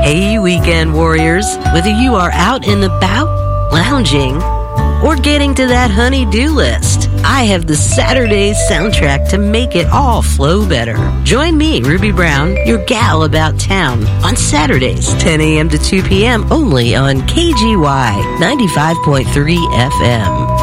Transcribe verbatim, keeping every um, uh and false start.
Hey, weekend warriors. Whether you are out and about, lounging, or getting to that honey-do list, I have the Saturday soundtrack to make it all flow better. Join me, Ruby Brown, your gal about town, on Saturdays, ten a.m. to two p.m. only on K G Y ninety-five point three F M.